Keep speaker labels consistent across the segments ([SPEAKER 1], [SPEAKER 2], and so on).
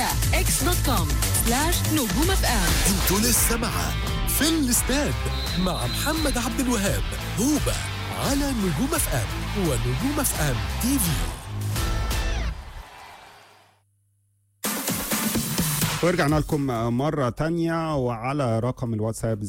[SPEAKER 1] على x.com/نجوم اف ام.
[SPEAKER 2] انتوا لسه مع في الاستاد مع محمد عبد الوهاب هوبا على نجوم اف ام ونجوم اف ام تي في.
[SPEAKER 3] ورجعنا لكم مرة تانية وعلى رقم الواتساب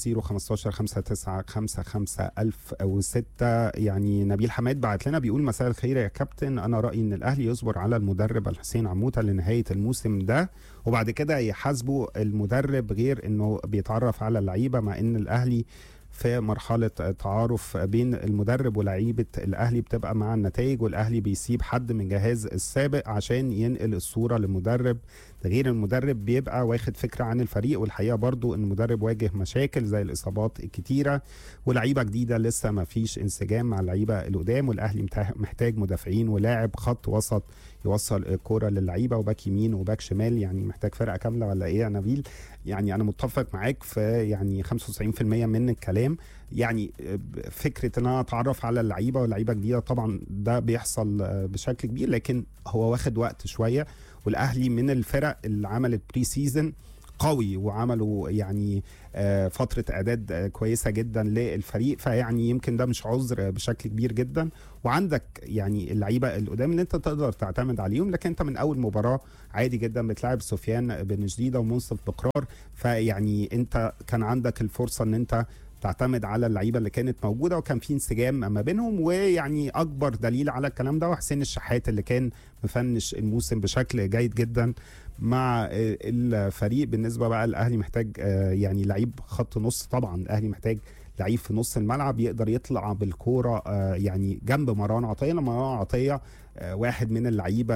[SPEAKER 3] 015-5955006. يعني نبيل حماد بعت لنا بيقول: مساء الخير يا كابتن، أنا رأيي إن الأهلي يصبر على المدرب الحسين عموتة لنهاية الموسم ده وبعد كده يحاسبوا المدرب، غير إنه بيتعرف على اللعيبة، مع إن الأهلي في مرحلة تعارف بين المدرب ولاعيبة الأهلي بتبقى مع النتائج، والأهلي بيسيب حد من جهاز السابق عشان ينقل الصورة للمدرب. ده غير المدرب بيبقى واخد فكرة عن الفريق، والحقيقة برضو إن المدرب واجه مشاكل زي الإصابات الكتيرة ولعيبة جديدة لسه ما فيش انسجام مع اللعيبة القدام، والأهلي محتاج مدافعين ولاعب خط وسط يوصل الكرة للعيبة وباك يمين وباك شمال. يعني محتاج فرقة كاملة ولا إيه يا نبيل؟ يعني أنا متفق معاك في يعني 95% من الكلام. يعني فكرة ان انا اتعرف على اللعيبة واللعيبة جديدة طبعا ده بيحصل بشكل كبير، لكن هو واخد وقت شوية. والاهلي من الفرق اللي عملت بري سيزن قوي وعملوا يعني فترة اعداد كويسة جدا للفريق، فيعني يمكن ده مش عذر بشكل كبير جدا. وعندك يعني اللعيبة القدام اللي انت تقدر تعتمد عليهم، لكن انت من اول مباراة عادي جدا بتلعب سفيان بن جديدة ومنصف بقرار، فيعني انت كان عندك الفرصة ان انت تعتمد على اللعيبه اللي كانت موجوده وكان في انسجام ما بينهم. ويعني اكبر دليل على الكلام ده وحسين الشحات اللي كان مفنش الموسم بشكل جيد جدا مع الفريق. بالنسبه بقى الاهلي محتاج يعني لعيب خط نص، طبعا الاهلي محتاج لعيب في نص الملعب يقدر يطلع بالكوره يعني جنب مروان عطيه. مروان عطيه واحد من اللعيبه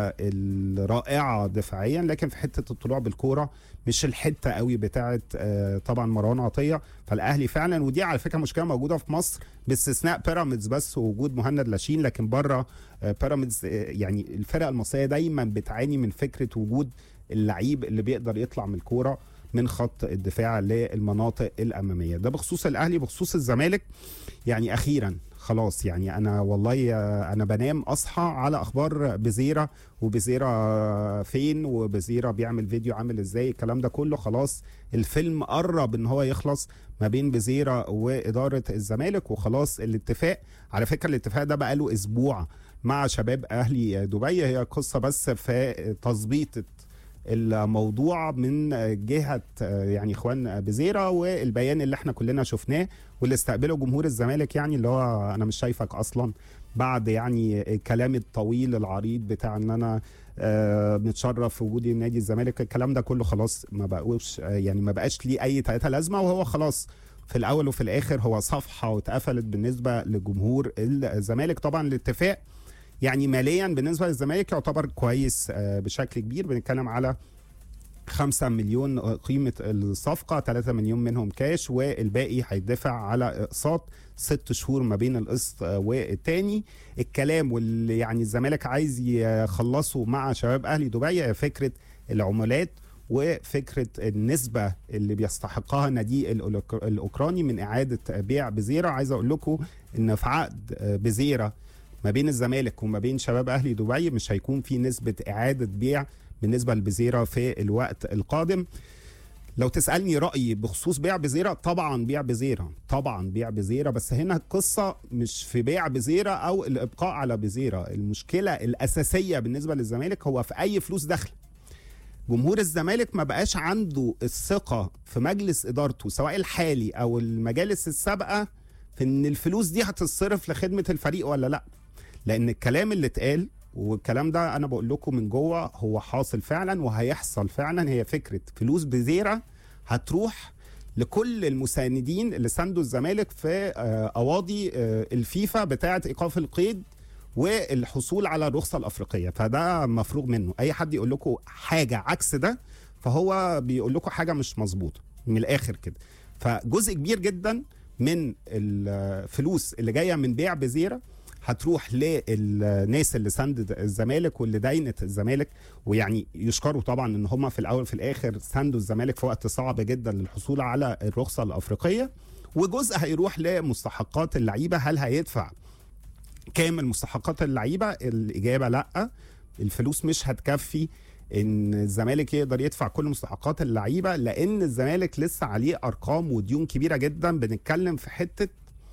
[SPEAKER 3] الرائعه دفاعيا، لكن في حته الطلوع بالكوره مش الحته قوي بتاعه طبعا مروان عطيه. فالاهلي فعلا، ودي على فكره مشكله موجوده في مصر باستثناء بيراميدز بس ووجود مهند لاشين، لكن بره بيراميدز يعني الفرق المصريه دايما بتعاني من فكره وجود اللعيب اللي بيقدر يطلع من الكوره من خط الدفاع للمناطق الاماميه. ده بخصوص الاهلي. بخصوص الزمالك يعني اخيرا خلاص، يعني انا والله انا بنام اصحى على اخبار بزيرة وبزيرة فين وبزيرة بيعمل فيديو عامل ازاي. الكلام ده كله خلاص الفيلم قرب ان هو يخلص ما بين بزيرة وادارة الزمالك، وخلاص الاتفاق. على فكرة الاتفاق ده بقاله اسبوع مع شباب اهلي دبي، هي قصة بس في تظبيط الموضوع من جهة يعني اخوان بزيرة، والبيان اللي احنا كلنا شفناه واللي استقبله جمهور الزمالك، يعني اللي هو انا مش شايفك اصلا، بعد يعني الكلام الطويل العريض بتاع ان انا متشرف في وجودي نادي الزمالك. الكلام ده كله خلاص ما بقوش يعني ما بقاش ليه اي تلاتة لازمة، وهو خلاص في الاول وفي الاخر هو صفحة واتقفلت بالنسبة لجمهور الزمالك. طبعا الاتفاق يعني ماليا بالنسبة للزمالك يعتبر كويس بشكل كبير، بنتكلم على 5 مليون قيمة الصفقة، 3 مليون منهم كاش والباقي هيدفع على اقساط 6 شهور ما بين القسط والتاني. الكلام واللي يعني الزمالك عايز يخلصه مع شباب اهلي دبي فكرة العمولات وفكرة النسبة اللي بيستحقها نادي الأوكراني من إعادة بيع بزيرة. عايز أقول لكم إن في عقد بزيرة ما بين الزمالك وما بين شباب اهلي دبي مش هيكون في نسبة اعادة بيع بالنسبة لبزيرة في الوقت القادم. لو تسألني رأيي بخصوص بيع بزيرة، طبعا بيع بزيرة، طبعا بيع بزيرة، بس هنا القصة مش في بيع بزيرة او الابقاء على بزيرة. المشكلة الاساسية بالنسبة للزمالك هو في اي فلوس داخله. جمهور الزمالك ما بقاش عنده الثقة في مجلس ادارته سواء الحالي او المجالس السابقة في ان الفلوس دي هتتصرف لخدمة الفريق ولا لا. لان الكلام اللي اتقال والكلام ده انا بقول لكم من جوه هو حاصل فعلا وهيحصل فعلا. هي فكره فلوس بزيرة هتروح لكل المساندين اللي ساندوا الزمالك في قواضي الفيفا بتاعه ايقاف القيد والحصول على الرخصه الافريقيه. فده مفروغ منه. اي حد يقول لكم حاجه عكس ده فهو بيقول لكم حاجه مش مظبوطه من الاخر كده. فجزء كبير جدا من الفلوس اللي جايه من بيع بزيرة هتروح للناس اللي ساندت الزمالك واللي داينت الزمالك، ويعني يشكروا طبعا ان هم في الاول في الاخر ساندوا الزمالك في وقت صعب جدا للحصول على الرخصه الافريقيه. وجزء هيروح لمستحقات اللعيبه. هل هيدفع كامل مستحقات اللعيبه؟ الاجابه لا، الفلوس مش هتكفي ان الزمالك يقدر يدفع كل مستحقات اللعيبه، لان الزمالك لسه عليه ارقام وديون كبيره جدا. بنتكلم في حته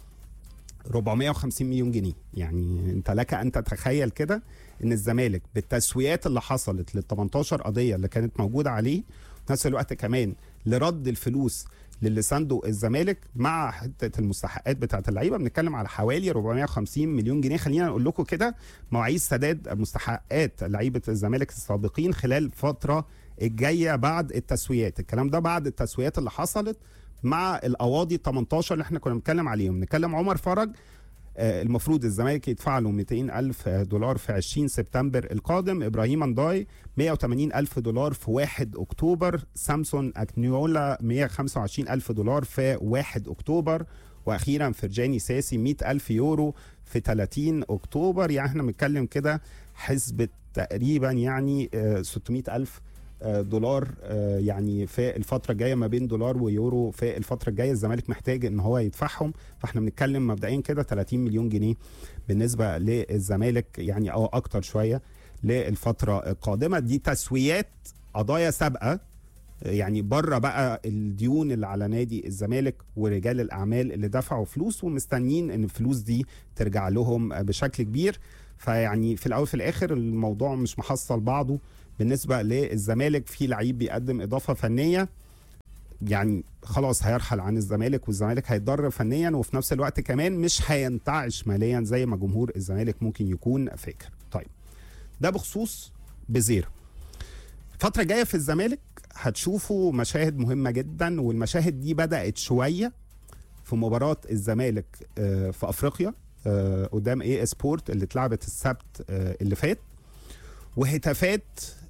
[SPEAKER 3] 450 مليون جنيه. يعني انت لك ان تتخيل كده ان الزمالك بالتسويات اللي حصلت لل 18 قضيه اللي كانت موجوده عليه، في نفس الوقت كمان لرد الفلوس للي صندوق الزمالك مع حته المستحقات بتاعه اللعيبه، بنتكلم على حوالي 450 مليون جنيه. خلينا نقول لكم كده مواعيد سداد مستحقات لعيبه الزمالك السابقين خلال الفتره الجايه بعد التسويات. الكلام ده بعد التسويات اللي حصلت مع القواضي 18 اللي احنا كنا بنتكلم عليهم. نتكلم عمر فرج، المفروض الزمالك يدفع له 200 ألف دولار في 20 سبتمبر القادم. إبراهيم أنداي 180 ألف دولار في 1 أكتوبر. سامسون أكنيولا 125 ألف دولار في 1 أكتوبر. وأخيرا فرجاني ساسي 100 ألف يورو في 30 أكتوبر. يعني احنا بنتكلم كده حسبة تقريبا يعني 600 ألف دولار يعني في الفترة الجاية، ما بين دولار ويورو في الفترة الجاية الزمالك محتاج ان هو يدفعهم. فاحنا بنتكلم مبدئيا كده 30 مليون جنيه بالنسبة للزمالك، يعني او اكتر شوية للفترة القادمة. دي تسويات قضايا سابقة، يعني بره بقى الديون اللي على نادي الزمالك ورجال الاعمال اللي دفعوا فلوس ومستنيين ان الفلوس دي ترجع لهم بشكل كبير. فيعني في الاول في الاخر الموضوع مش محصل بعضه. بالنسبه للزمالك في لعيب بيقدم اضافه فنيه، يعني خلاص هيرحل عن الزمالك، والزمالك هيتضرر فنيا وفي نفس الوقت كمان مش هينتعش ماليا زي ما جمهور الزمالك ممكن يكون فاكر. طيب ده بخصوص بزيرو. الفتره الجايه في الزمالك هتشوفوا مشاهد مهمه جدا، والمشاهد دي بدات شويه في مباراه الزمالك في افريقيا قدام اي سبورت اللي اتلعبت السبت اللي فات، وهتافات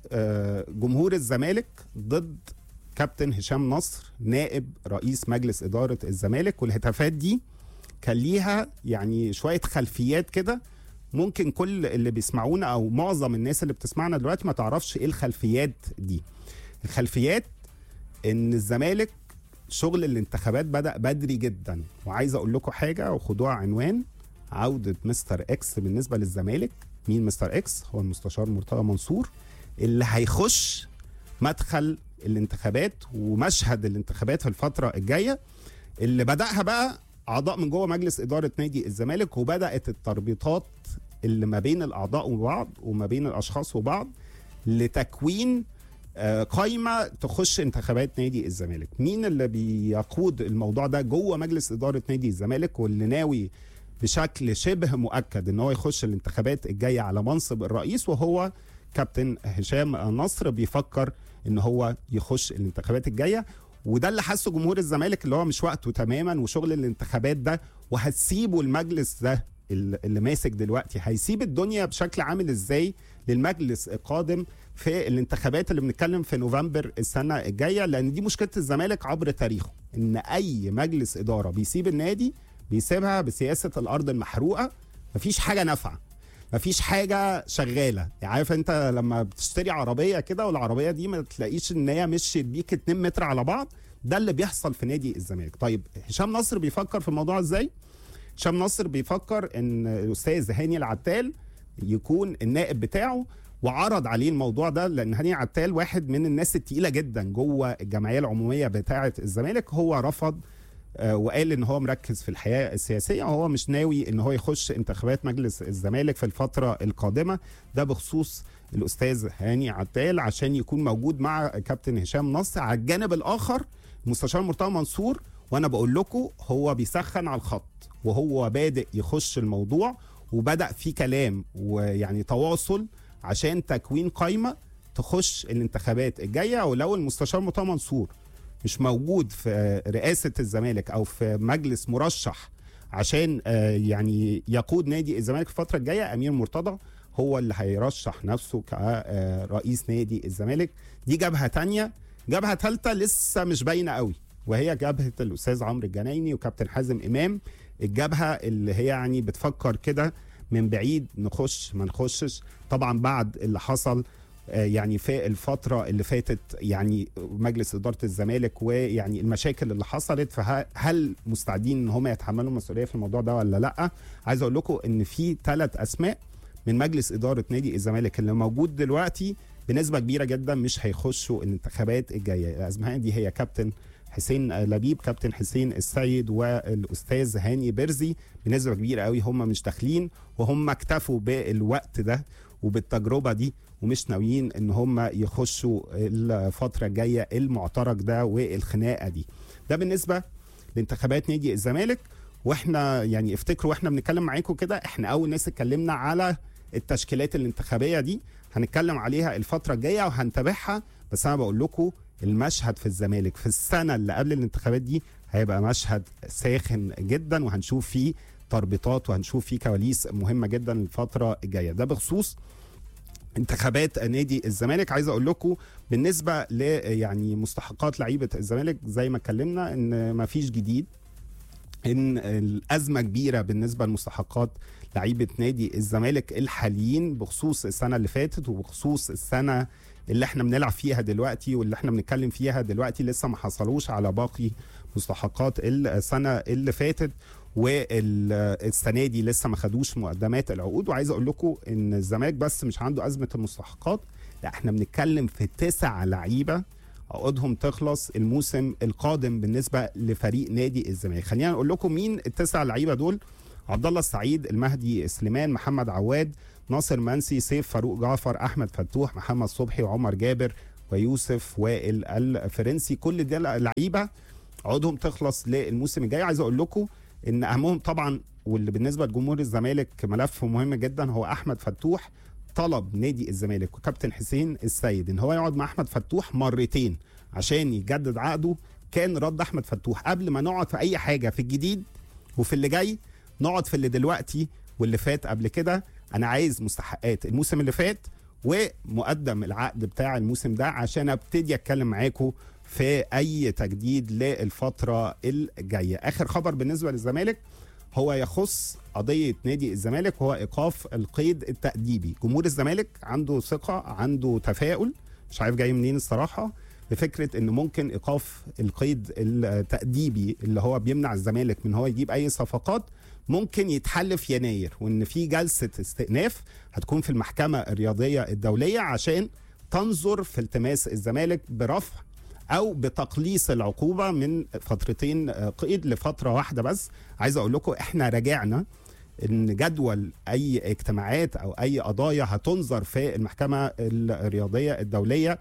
[SPEAKER 3] جمهور الزمالك ضد كابتن هشام نصر نائب رئيس مجلس إدارة الزمالك. والهتافات دي كان ليها يعني شوية خلفيات كده، ممكن كل اللي بيسمعونا أو معظم الناس اللي بتسمعنا دلوقتي ما تعرفش إيه الخلفيات دي. الخلفيات إن الزمالك شغل الانتخابات بدأ بدري جدا، وعايز أقول لكم حاجة وخدوها عنوان: عودة مستر إكس بالنسبة للزمالك. مين مستر إكس؟ هو المستشار مرتضى منصور اللي هيخش مدخل الانتخابات ومشهد الانتخابات في الفترة الجاية، اللي بدأها بقى أعضاء من جوه مجلس إدارة نادي الزمالك، وبدأت التربيطات اللي ما بين الأعضاء وبعض وما بين الأشخاص وبعض لتكوين قايمة تخش انتخابات نادي الزمالك. مين اللي بيقود الموضوع ده جوه مجلس إدارة نادي الزمالك واللي ناوي بشكل شبه مؤكد ان هو يخش الانتخابات الجايه على منصب الرئيس؟ وهو كابتن هشام نصر بيفكر ان هو يخش الانتخابات الجايه، وده اللي حسه جمهور الزمالك اللي هو مش وقته تماما. وشغل الانتخابات ده وهتسيبه المجلس ده اللي ماسك دلوقتي، هيسيب الدنيا بشكل عامل ازاي للمجلس القادم في الانتخابات اللي بنتكلم في نوفمبر السنه الجايه؟ لان دي مشكله الزمالك عبر تاريخه، ان اي مجلس اداره بيسيب النادي بيسيبها بسياسة الأرض المحروقة. مفيش حاجة نافعة، مفيش حاجة شغالة. يعني عارف انت لما بتشتري عربية كده والعربية دي ما تلاقيش ان هي مشيت بيك 2 متر على بعض، ده اللي بيحصل في نادي الزمالك. طيب هشام نصر بيفكر في الموضوع ازاي؟ هشام نصر بيفكر ان الأستاذ هاني العتال يكون النائب بتاعه، وعرض عليه الموضوع ده لان هاني عتال واحد من الناس التقيلة جدا جوه الجمعية العمومية بتاعة الزمالك. هو رفض وقال ان هو مركز في الحياه السياسيه وهو مش ناوي ان هو يخش انتخابات مجلس الزمالك في الفتره القادمه. ده بخصوص الاستاذ هاني عتال عشان يكون موجود مع كابتن هشام نصر. على الجانب الاخر المستشار مرتضى منصور، وانا بقول لكم هو بيسخن على الخط وهو بادئ يخش الموضوع، وبدا في كلام ويعني تواصل عشان تكوين قائمه تخش الانتخابات الجايه. ولو المستشار مرتضى منصور مش موجود في رئاسة الزمالك أو في مجلس مرشح عشان يعني يقود نادي الزمالك الفترة الجاية، أمير مرتضى هو اللي هيرشح نفسه كرئيس نادي الزمالك. دي جبهة تانية. جبهة ثالثة لسه مش باينة قوي، وهي جبهة الأستاذ عمرو الجنايني وكابتن حازم إمام. الجبهة اللي هي يعني بتفكر كده من بعيد نخش ما نخشش. طبعا بعد اللي حصل يعني في الفترة اللي فاتت يعني مجلس إدارة الزمالك ويعني المشاكل اللي حصلت، فهل مستعدين ان هم يتحملوا المسؤولية في الموضوع ده ولا لا؟ عايز اقول لكم ان في 3 أسماء من مجلس إدارة نادي الزمالك اللي موجود دلوقتي بنسبه كبيره جدا مش هيخشوا الانتخابات الجايه. الازمه دي هي كابتن حسين لبيب، كابتن حسين السيد، والاستاذ هاني برزي. بنسبه كبيره قوي هم مش داخلين، وهم اكتفوا بالوقت ده وبالتجربه دي، ومش ناويين ان هم يخشوا الفتره الجايه المعترك ده والخناقه دي. ده بالنسبه لانتخابات نادي الزمالك. واحنا يعني افتكروا واحنا بنتكلم معاكم كده، احنا اول ناس اتكلمنا على التشكيلات الانتخابيه دي، هنتكلم عليها الفتره الجايه وهنتابعها. بس انا بقول لكم المشهد في الزمالك في السنه اللي قبل الانتخابات دي هيبقى مشهد ساخن جدا، وهنشوف فيه تربيطات وهنشوف فيه كواليس مهمه جدا الفتره الجايه. ده بخصوص انتخابات نادي الزمالك. عايز اقول لكم بالنسبه ل يعني مستحقات لعيبه الزمالك، زي ما اتكلمنا ان ما فيش جديد، ان الازمه كبيره بالنسبه لمستحقات لعيبه نادي الزمالك الحاليين بخصوص السنه اللي فاتت وبخصوص السنه اللي احنا بنلعب فيها دلوقتي واللي احنا بنتكلم فيها دلوقتي. لسه ما حصلوش على باقي مستحقات السنه اللي فاتت، والسنه دي لسه ما خدوش مقدمات العقود. وعايز اقول لكم ان الزمالك بس مش عنده ازمه المستحقات، لا احنا بنتكلم في 9 لعيبه عقودهم تخلص الموسم القادم بالنسبه لفريق نادي الزمالك. خلينا نقول لكم مين ال9 لعيبه دول. عبد الله السعيد، المهدي سليمان، محمد عواد، ناصر منسي، سيف فاروق جعفر، احمد فتوح، محمد صبحي، وعمر جابر، ويوسف وائل الفرنسي. كل دي لعيبه عقودهم تخلص للموسم الجاي. عايز اقول لكم ان اهمهم طبعا واللي بالنسبه لجمهور الزمالك ملف مهم جدا هو احمد فتوح. طلب نادي الزمالك وكابتن حسين السيد ان هو يقعد مع احمد فتوح مرتين عشان يجدد عقده. كان رد احمد فتوح قبل ما نقعد في اي حاجه في الجديد وفي اللي جاي، نقعد في اللي دلوقتي واللي فات قبل كده. انا عايز مستحقات الموسم اللي فات ومقدم العقد بتاع الموسم ده عشان ابتدي اتكلم معاكم في اي تجديد للفتره الجايه. اخر خبر بالنسبه للزمالك هو يخص قضيه نادي الزمالك، وهو ايقاف القيد التأديبي. جمهور الزمالك عنده ثقه، عنده تفاؤل، مش عارف جاي منين الصراحه، بفكره ان ممكن ايقاف القيد التأديبي اللي هو بيمنع الزمالك من هو يجيب اي صفقات ممكن يتحل في يناير، وان في جلسه استئناف هتكون في المحكمه الرياضيه الدوليه عشان تنظر في التماس الزمالك برفع او بتقليص العقوبه من فترتين قيد لفتره واحده بس. عايز اقول لكم احنا راجعنا ان جدول اي اجتماعات او اي قضايا هتنظر في المحكمه الرياضيه الدوليه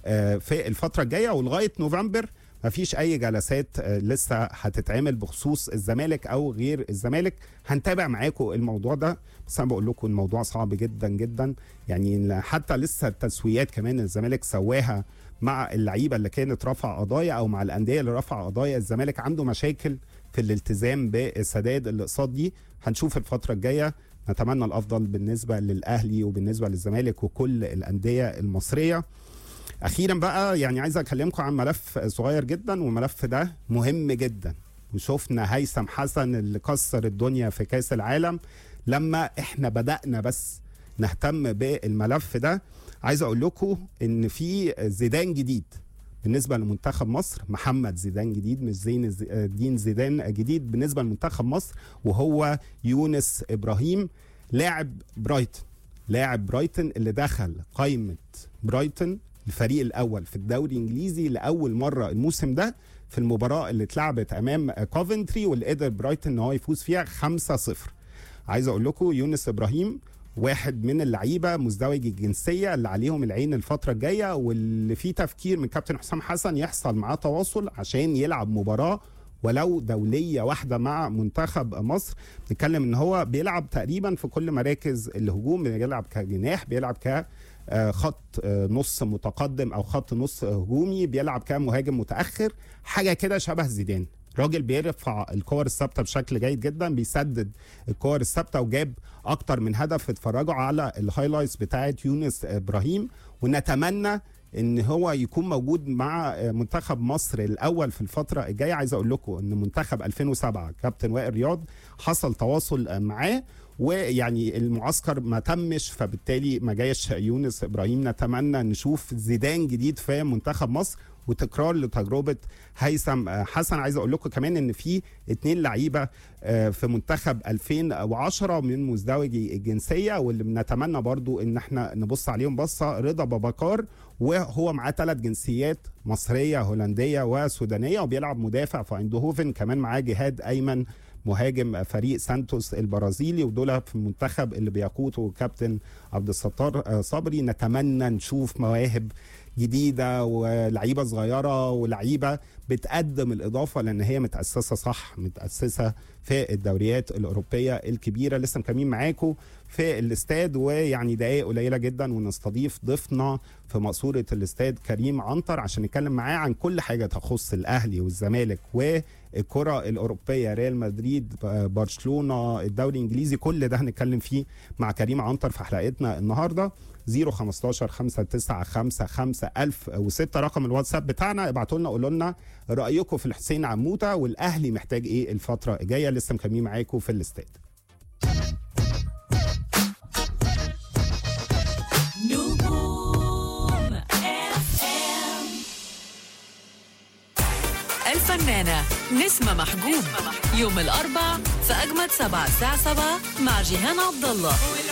[SPEAKER 3] في الفتره الجايه، ولغايه نوفمبر مفيش اي جلسات لسه هتتعمل بخصوص الزمالك او غير الزمالك. هنتابع معاكم الموضوع ده، بس انا بقول لكم الموضوع صعب جدا جدا. يعني حتى لسه التسويات كمان الزمالك سواها مع اللعيبه اللي كانت رافعه قضايا او مع الانديه اللي رافعه قضايا. الزمالك عنده مشاكل في الالتزام بسداد الاقساط دي. هنشوف الفتره الجايه، نتمنى الافضل بالنسبه للاهلي وبالنسبه للزمالك وكل الانديه المصريه. اخيرا بقى يعني عايز اكلمكم عن ملف صغير جدا، والملف ده مهم جدا. وشوفنا هيثم حسن اللي كسر الدنيا في كاس العالم لما احنا بدأنا بس نهتم بالملف ده. عايز اقول لكم ان في زيدان جديد بالنسبه لمنتخب مصر، محمد زيدان جديد مش زين الدين زيدان جديد بالنسبه لمنتخب مصر، وهو يونس ابراهيم لاعب برايتون اللي دخل قائمه برايتون الفريق الاول في الدوري الانجليزي لاول مره الموسم ده في المباراه اللي اتلعبت امام كوفنتري واللي قدر برايتون ان هو يفوز فيها 5-0. عايز اقول لكم يونس ابراهيم واحد من اللعيبه مزدوج الجنسيه اللي عليهم العين الفتره الجايه، واللي فيه تفكير من كابتن حسام حسن يحصل معاه تواصل عشان يلعب مباراه ولو دوليه واحده مع منتخب مصر. نتكلم ان هو بيلعب تقريبا في كل مراكز الهجوم، بيلعب كجناح، بيلعب خط نص متقدم او خط نص هجومي، بيلعب كمهاجم متاخر، حاجه كده شبه زيدان. راجل بيرفع الكور الثابته بشكل جيد جدا، بيسدد الكور الثابته، وجاب اكتر من هدف. اتفرجوا على الهايلايتس بتاعه يونس ابراهيم، ونتمنى ان هو يكون موجود مع منتخب مصر الاول في الفتره الجايه. عايز اقول لكم ان منتخب 2007 كابتن وائل رياض حصل تواصل معاه، ويعني المعسكر ما تمش، فبالتالي ما جاش يونس ابراهيم. نتمنى نشوف زيدان جديد في منتخب مصر، وتكرار لتجربه هيثم حسن. عايز اقول لكم كمان ان في 2 لعيبه في منتخب 2010 من مزدوجي الجنسيه، واللي بنتمنى برضو ان احنا نبص عليهم بصه. رضا بابكار وهو معاه 3 جنسيات، مصريه هولنديه وسودانيه، وبيلعب مدافع في ايندهوفن. كمان معاه جهاد ايمن مهاجم فريق سانتوس البرازيلي، ودول في المنتخب اللي بيقوده كابتن عبد الستار صبري. نتمنى نشوف مواهب جديده ولعيبه صغيره ولعيبه بتقدم الاضافه، لان هي متاسسه صح، متاسسه في الدوريات الاوروبيه الكبيره. لسه مكملين معاكم في الاستاد، ويعني دقائق قليله جدا ونستضيف ضيفنا في مقصوره الاستاد كريم عنتر عشان نتكلم معاه عن كل حاجه تخص الاهلي والزمالك والكره الاوروبيه، ريال مدريد، برشلونه، الدوري الانجليزي. كل ده هنتكلم فيه مع كريم عنتر في حلقتنا النهارده. 015 5955 1006 رقم الواتساب بتاعنا. ابعتوا لنا قولوا لنا رايكم في الحسين عموته والاهلي محتاج ايه الفتره الجايه. لسه مكملين معاكم في الاستاد.
[SPEAKER 1] الفنانة نسمة محجوب يوم الأربع في أجمد 7 الساعة 7 مع جيهان عبد الله.